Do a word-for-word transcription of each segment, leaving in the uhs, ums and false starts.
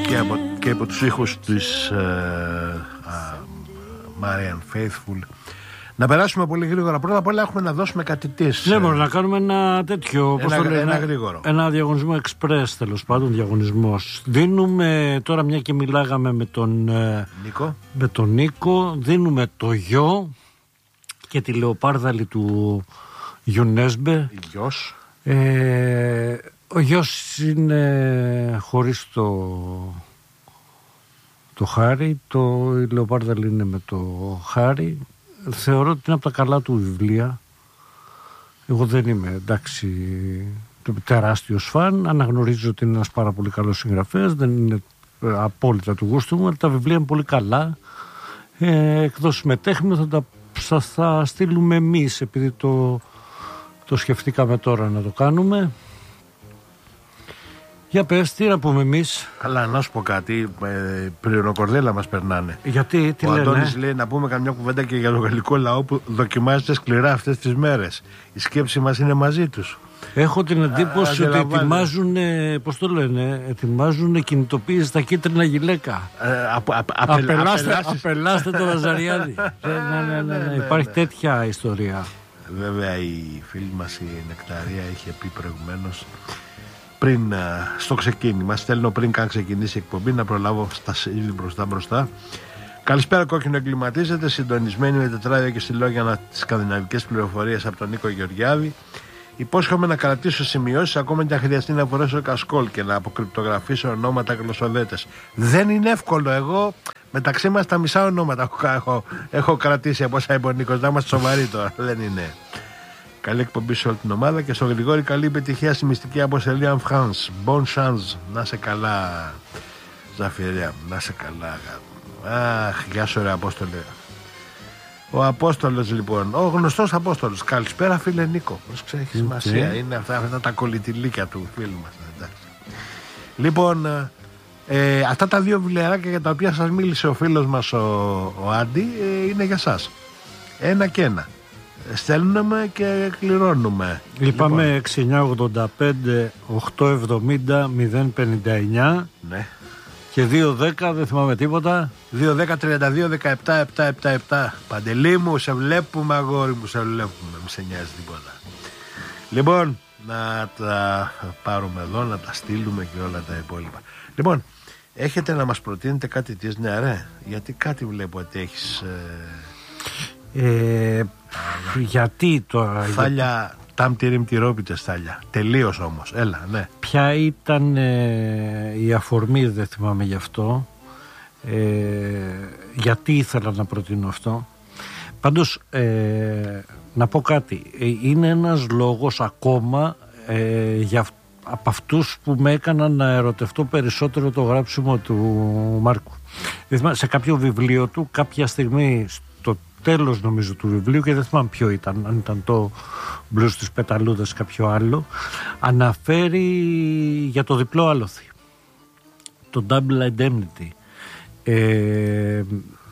και από, και από τους ήχους της ε, Marianne Faithfull. Να περάσουμε πολύ γρήγορα. Πρώτα απ' όλα έχουμε να δώσουμε κάτι της. Ναι, μπορούμε να κάνουμε ένα τέτοιο. Ένα, το λένε, ένα γρήγορο. Ένα διαγωνισμό express, τέλος πάντων, διαγωνισμός. Δίνουμε τώρα, μια και μιλάγαμε με τον Νίκο, με τον Νίκο, δίνουμε το γιο και τη λεοπάρδαλη του Γιουνέσμπε. Γιος. Ε, ο γιος είναι χωρίς το, το Χάρη, το, η λεοπάρδαλη είναι με το Χάρη. Θεωρώ ότι είναι από τα καλά του βιβλία. Εγώ δεν είμαι, εντάξει, τεράστιος φαν. Αναγνωρίζω ότι είναι ένας πάρα πολύ καλός συγγραφέας. Δεν είναι απόλυτα του γούστου μου, αλλά τα βιβλία είναι πολύ καλά. Ε, εκδόσεις Μετέχμιο θα τα θα, θα στείλουμε εμείς, επειδή το, το σκεφτήκαμε τώρα να το κάνουμε. Για πες, τι να πούμε εμείς. Καλά, να σου πω κάτι. Ε, Πριονοκορδέλα μας περνάνε. Γιατί, τι Ο λένε. Αντώνης λέει να πούμε καμιά κουβέντα και για το γαλλικό λαό που δοκιμάζεται σκληρά αυτές τις μέρες. Η σκέψη μας είναι μαζί τους. Έχω την εντύπωση Α, ότι αντιλαμβάνει. ετοιμάζουν, πώς το λένε, ετοιμάζουν κινητοποίηση στα κίτρινα γυλαίκα. Ε, απο, απ, απ, Απελάστε, απελάσεις. απελάστε το Λαζαριάδη. ναι, ναι, ναι, ναι, υπάρχει τέτοια ιστορία. Βέβαια η φίλη μας η Νεκταρία είχε πει προηγουμένως, πριν στο ξεκίνημα, στέλνω πριν καν ξεκινήσει η εκπομπή, να προλάβω στα σελίδι μπροστά μπροστά. Καλησπέρα, κόκκινο εγκληματίζεται, συντονισμένοι με τετράδια και συλλόγια τις σκανδιναβικές πληροφορίες από τον Νίκο Γεωργιάδη. Υπόσχομαι να κρατήσω σημειώσεις ακόμα και αν χρειαστεί να φορέσω κασκόλ και να αποκρυπτογραφήσω ονόματα γλωσσοδέτες. Δεν είναι εύκολο. Εγώ μεταξύ μας τα μισά ονόματα έχω, έχω, έχω κρατήσει από όσα είπε ο Νίκος. Να είμαστε σοβαροί τώρα. Δεν είναι. Καλή εκπομπή σε όλη την ομάδα και στο Γρηγόρη καλή επιτυχία στη μυστική αποστολή Αν France. Bon chance. Να σε καλά, Ζαφυρία. Να σε καλά. Αχ, γεια σου ρε Απόστολε. Ο Απόστολος λοιπόν, ο γνωστός Απόστολος. Καλησπέρα φίλε Νίκο. Πώς ξέρει, έχει σημασία. Είναι αυτά, αυτά τα κολλητηλίκια του φίλου μας. Εντάξει. Λοιπόν, ε, αυτά τα δύο βιβλιαράκια για τα οποία σας μίλησε ο φίλος μας ο, ο Άντι ε, είναι για σας. Ένα και ένα. Στέλνουμε και κληρώνουμε. Είπαμε λοιπόν. έξι εννιά ογδόντα πέντε οκτακόσια εβδομήντα μηδέν πενήντα εννιά. Ναι. Και δύο δέκα, δεν θυμάμαι τίποτα. δύο δέκα τριάντα δύο δεκαεπτά επτακόσια εβδομήντα επτά. Παντελή μου, σε βλέπουμε αγόρι μου, σε βλέπουμε. Μη σε νοιάζει τίποτα. Λοιπόν, να τα πάρουμε εδώ, να τα στείλουμε και όλα τα υπόλοιπα. Λοιπόν, έχετε να μας προτείνετε κάτι της, ναι ρε, γιατί κάτι βλέπω ότι έχεις... Ε... Ε, γιατί τώρα... Θάλια, τάμπτυριμ τυρόπιτες θάλια. Τελείως όμως, έλα, ναι. Ποια ήταν ε, η αφορμή, δεν θυμάμαι γι' αυτό. Ε, γιατί ήθελα να προτείνω αυτό. Πάντως, ε, να πω κάτι. Είναι ένας λόγος ακόμα ε, για, από αυτούς που με έκαναν να ερωτευτώ περισσότερο το γράψιμο του Μάρκου. Δηλαδή, σε κάποιο βιβλίο του, κάποια στιγμή στο τέλος νομίζω του βιβλίου, και δεν θυμάμαι ποιο ήταν, αν ήταν το Μπλουζ της Πεταλούδας κάποιο άλλο, αναφέρει για το διπλό άλοθη, το double indemnity. ε,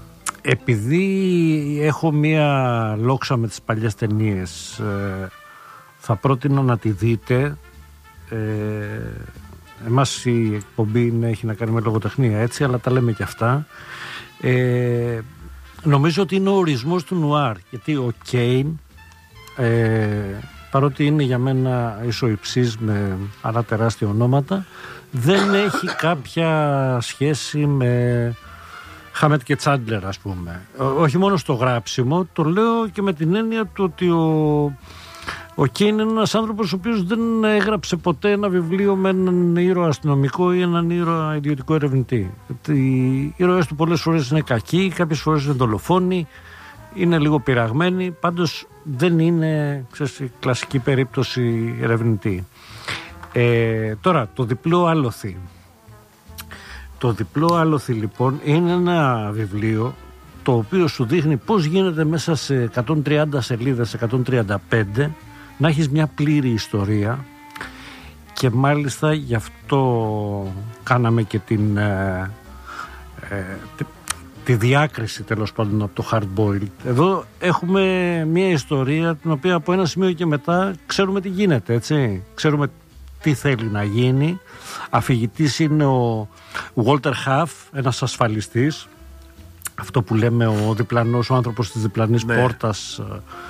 επειδή έχω μία λόξα με τις παλιές ταινίες, ε, θα πρότεινα να τη δείτε. ε, εμάς η εκπομπή είναι, έχει να κάνει με λογοτεχνία, έτσι, αλλά τα λέμε και αυτά. ε, Νομίζω ότι είναι ο ορισμός του νουάρ, γιατί ο Κέιν, ε, παρότι είναι για μένα ισοϊψής με άλλα τεράστια ονόματα, δεν έχει κάποια σχέση με Χάμετ και Τσάντλερ, ας πούμε. Όχι μόνο στο γράψιμο, το λέω και με την έννοια του ότι ο, ο Κέιν είναι ένας άνθρωπος ο οποίος δεν έγραψε ποτέ ένα βιβλίο με έναν ήρωα αστυνομικό ή έναν ήρωα ιδιωτικό ερευνητή. Οι ήρωες του πολλές φορές είναι κακοί, κάποιες φορές είναι δολοφόνοι, είναι λίγο πειραγμένοι, πάντως δεν είναι, ξέρεις, η κλασική περίπτωση ερευνητή. Ε, τώρα, το διπλό άλοθη. Το διπλό άλοθη λοιπόν είναι ένα βιβλίο το οποίο σου δείχνει πώς γίνεται μέσα σε εκατόν τριάντα σελίδες, εκατόν τριάντα πέντε, να έχεις μια πλήρη ιστορία, και μάλιστα γι' αυτό κάναμε και την ε, ε, τη, τη διάκριση τέλος πάντων από το hard boiled. Εδώ έχουμε μια ιστορία την οποία από ένα σημείο και μετά ξέρουμε τι γίνεται, έτσι. Ξέρουμε τι θέλει να γίνει. Αφηγητής είναι ο Walter Huff, ένας ασφαλιστής, αυτό που λέμε ο διπλανός, ο άνθρωπος της διπλανής ναι. πόρτας.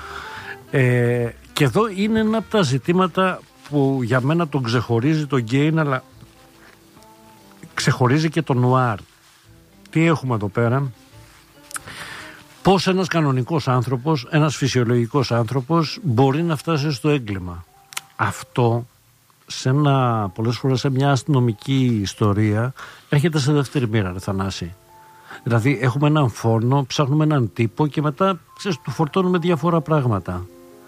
Ε, και εδώ είναι ένα από τα ζητήματα που για μένα τον ξεχωρίζει τον Γκέιν, αλλά ξεχωρίζει και τον νουάρ. Τι έχουμε εδώ πέρα? Πώς ένας κανονικός άνθρωπος, ένας φυσιολογικός άνθρωπος μπορεί να φτάσει στο έγκλημα. Αυτό σε ένα, πολλές φορές σε μια αστυνομική ιστορία έρχεται σε δεύτερη μοίρα, ρε Θανάση. Δηλαδή έχουμε έναν φόνο, ψάχνουμε έναν τύπο και μετά ξέρεις, του φορτώνουμε διάφορα πράγματα.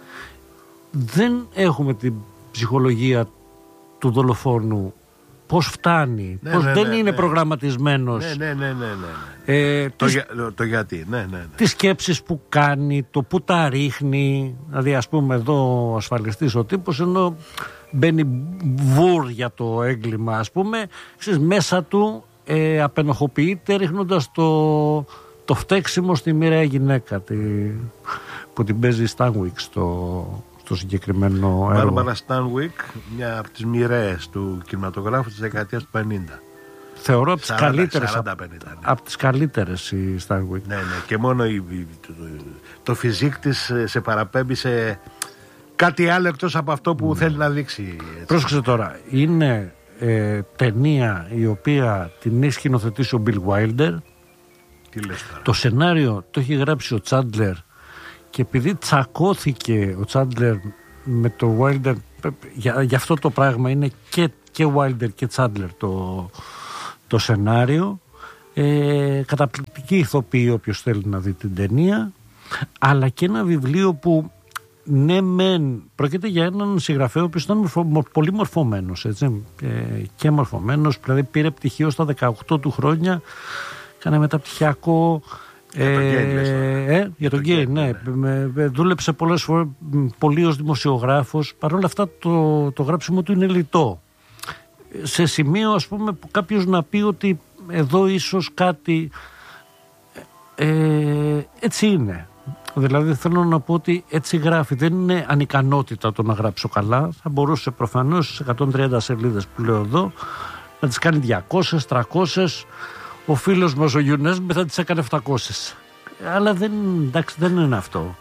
Δεν έχουμε την ψυχολογία του δολοφόνου. Πώς φτάνει, ναι, πώς ναι, δεν ναι, είναι ναι. προγραμματισμένος. Ναι, ναι, ναι, ναι, ναι. Ε, το, τις, για, το γιατί, ναι, ναι, ναι. Τις σκέψεις που κάνει, το που τα ρίχνει. Δηλαδή ας πούμε εδώ ο ασφαλιστής ο τύπος, ενώ μπαίνει βουρ για το έγκλημα ας πούμε, ξέρεις, μέσα του ε, απενοχοποιείται ρίχνοντας το, το φταίξιμο στη μοιραία γυναίκα τη, που την παίζει η Stanwyck στο... το συγκεκριμένο έργο. Μπάρμπαρα Στάνουικ, μια από τις μοιραίες του κινηματογράφου της δεκαετίας του πενήντα. Θεωρώ από τις καλύτερες, σαράντα, πενήντα, ναι. από τις καλύτερες η Στάνουικ. Ναι, ναι, και μόνο η, η, το, το φυσικ της σε παραπέμπει σε κάτι άλλο εκτός από αυτό που mm. θέλει να δείξει. Πρόσεξε τώρα, είναι ε, ταινία η οποία την έχει σκηνοθετήσει ο Bill Wilder. Τι λες τώρα? Το σενάριο το έχει γράψει ο Τσάντλερ. Και επειδή τσακώθηκε ο Τσάντλερ με το Wilder, για, για αυτό το πράγμα είναι και, και Wilder και Τσάντλερ το, το σενάριο. Ε, καταπληκτική ηθοποιή όποιος θέλει να δει την ταινία, αλλά και ένα βιβλίο που ναι μεν πρόκειται για έναν συγγραφέα ο οποίος ήταν μορφω, πολύ μορφωμένος, έτσι, ε, και μορφωμένος, δηλαδή πήρε πτυχίο στα δεκαοκτώ του χρόνια, έκανε μεταπτυχιακό. Για τον Γκέιν, ε, ε, για τον Γκέιν, ναι. ναι. Δούλεψε πολλές φορές πολύ ως δημοσιογράφος. Παρ' όλα αυτά το, το γράψιμο του είναι λιτό. Σε σημείο ας πούμε που κάποιος να πει ότι εδώ ίσως κάτι ε, έτσι είναι. Δηλαδή θέλω να πω ότι έτσι γράφει. Δεν είναι ανικανότητα το να γράψω καλά. Θα μπορούσε προφανώς στις εκατόν τριάντα σελίδες που λέω εδώ να τις κάνει διακόσιες, τριακόσιες. Ο φίλος μας ο Γιουνέσμπε θα τις έκανε επτακόσιες. Αλλά δεν, εντάξει, δεν είναι αυτό.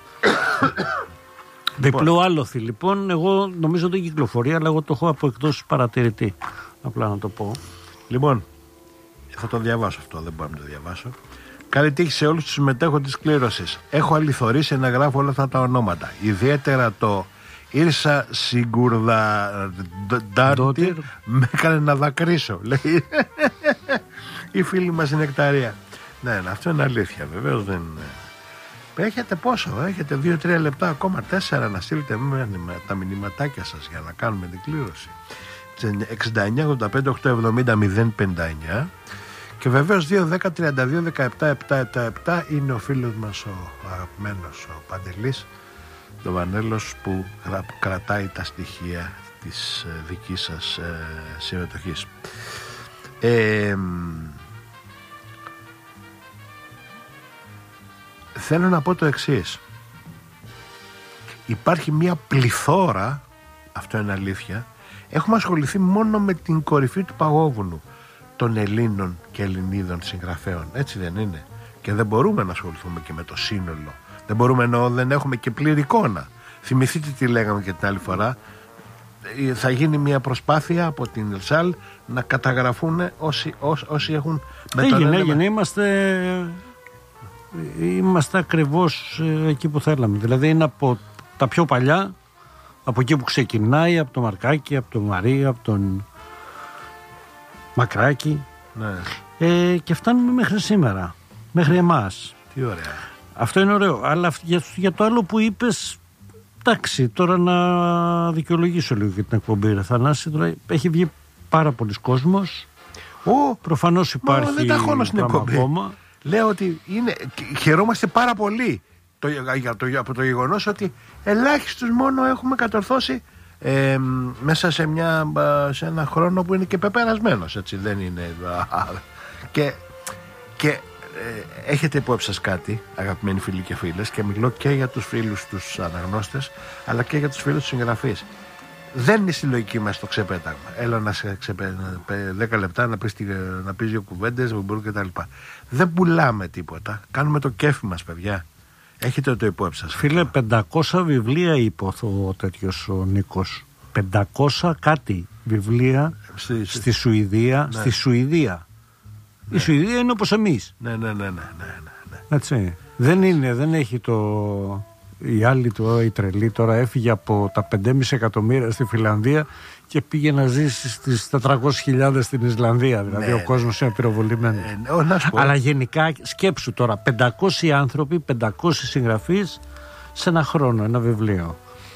Διπλό άλοθη λοιπόν. Εγώ νομίζω ότι κυκλοφορεί, αλλά εγώ το έχω από εκτός παρατηρητή. Απλά να το πω. Λοιπόν, θα το διαβάσω αυτό, δεν μπορώ να το διαβάσω. Καλή τύχη σε όλους τους συμμετέχοντες της κλήρωσης. Έχω αληθωρήσει να γράφω όλα αυτά τα ονόματα. Ιδιαίτερα το Ήρσα Σιγκούρδα Ντάρτιρ με έκανε να δακρύσω, λέει η φίλη μας η Νεκταρία. Ναι, ναι, αυτό είναι αλήθεια, βεβαίως δεν είναι. Έχετε πόσο, έχετε δύο τρία λεπτά ακόμα, τέσσερα να στείλετε με τα μηνυματάκια σας για να κάνουμε την κλήρωση. εξήντα εννιά ογδόντα πέντε οκτακόσια εβδομήντα μηδέν πενήντα εννιά και βεβαίως δύο δέκα τριάντα δύο δεκαεπτά επτακόσια εβδομήντα επτά είναι ο φίλος μας ο αγαπημένος ο Παντελής το Βανέλος που κρατάει τα στοιχεία της δικής σας ε, συμμετοχής. Ε, θέλω να πω το εξής. Υπάρχει μια πληθώρα, αυτό είναι αλήθεια, έχουμε ασχοληθεί μόνο με την κορυφή του παγόβουνου των Ελλήνων και Ελληνίδων συγγραφέων, έτσι δεν είναι? Και δεν μπορούμε να ασχοληθούμε και με το σύνολο. Δεν μπορούμε, ενώ δεν έχουμε και πλήρη εικόνα. Θυμηθείτε τι λέγαμε και την άλλη φορά. Θα γίνει μια προσπάθεια από την Ελσάλ να καταγραφούν όσοι, όσοι, όσοι έχουν Έγινε, έγινε, είμαστε, είμαστε ακριβώς εκεί που θέλαμε. Δηλαδή είναι από τα πιο παλιά, από εκεί που ξεκινάει, από το Μαρκάκι, από τον Μαρία, από τον Μακράκη, ναι. ε, και φτάνουμε μέχρι σήμερα, μέχρι εμάς. Τι ωραία. Αυτό είναι ωραίο, αλλά για, για το άλλο που είπες, εντάξει, τώρα να δικαιολογήσω λίγο για την εκπομπή, ρε Θανάση, τώρα έχει βγει πάρα πολλοί κόσμος. Ω, προφανώς υπάρχει. Δεν τα χώνω στην εκπομπή. Ακόμα. Λέω ότι είναι, χαιρόμαστε πάρα πολύ το, για το, από το γεγονός ότι ελάχιστος μόνο έχουμε κατορθώσει ε, μέσα σε, μια, σε ένα χρόνο που είναι και πεπερασμένος, έτσι δεν είναι? Και, και ε, έχετε υπόψη σας κάτι, αγαπημένοι φίλοι και φίλες, και μιλώ και για τους φίλους τους αναγνώστες αλλά και για τους φίλους τους συγγραφείς. δεν είναι στη λογική μας το ξεπέταγμα. Έλα να σε ξεπέ... δέκα λεπτά να πεις, να πεις δύο κουβέντες, και τα λοιπά. Δεν πουλάμε τίποτα. Κάνουμε το κέφι μας, παιδιά. Έχετε το υπόψη σας. Φίλε, πεντακόσια βιβλία είπε ο τέτοιος ο Νίκος. πεντακόσια κάτι βιβλία στη, στη Σουηδία. Ναι. Στη Σουηδία. Ναι. Η Σουηδία είναι όπως εμείς. Ναι, ναι, ναι, ναι, ναι, ναι. Έτσι. Δεν είναι, δεν έχει το... Η άλλη τώρα, η τρελή τώρα έφυγε από τα πέντε κόμμα πέντε εκατομμύρια στη Φιλανδία και πήγε να ζήσει στις τετρακόσιες χιλιάδες στην Ισλανδία. Δηλαδή ναι, ο κόσμος είναι πυροβολημένος. Ναι, ναι, αλλά γενικά σκέψου τώρα, πεντακόσιοι άνθρωποι, πεντακόσιοι συγγραφείς σε ένα χρόνο, ένα βιβλίο.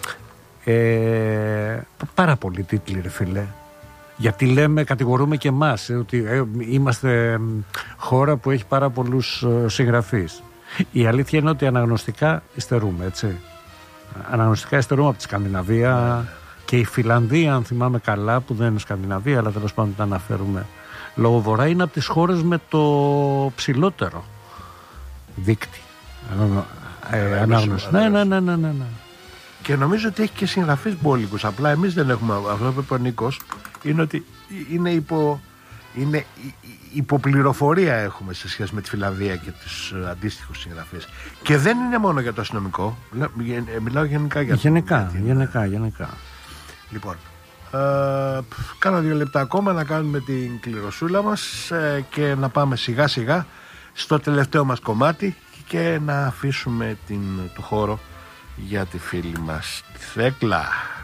Ε, πάρα πολλοί τίτλοι, ρε φίλε. Γιατί λέμε, κατηγορούμε και εμάς ε, ότι ε, είμαστε χώρα που έχει πάρα πολλούς ε, συγγραφείς. Η αλήθεια είναι ότι αναγνωστικά υστερούμε, έτσι. Αναγνωστικά υστερούμε από τη Σκανδιναβία και η Φιλανδία, αν θυμάμαι καλά, που δεν είναι Σκανδιναβία, αλλά τέλος πάντων την αναφέρουμε λόγω βορρά, είναι από τις χώρες με το ψηλότερο δίκτυ ε, ανάγνωση. Ναι, ναι, ναι, ναι, ναι. Και νομίζω ότι έχει και συγγραφείς μπόλικους. Απλά εμείς δεν έχουμε. Αυτό που είπε ο Νίκος είναι ότι είναι υπό. Είναι υποπληροφορία έχουμε σε σχέση με τη Φιλανδία και τους αντίστοιχους συγγραφείς. Και δεν είναι μόνο για το αστυνομικό. Μιλάω γενικά για γενικά, το... Την... Γενικά, γενικά. Λοιπόν, ε, κάνα δύο λεπτά ακόμα να κάνουμε την κληροσούλα μας ε, και να πάμε σιγά σιγά στο τελευταίο μας κομμάτι και να αφήσουμε την, το χώρο για τη φίλη μας τη Θέκλα.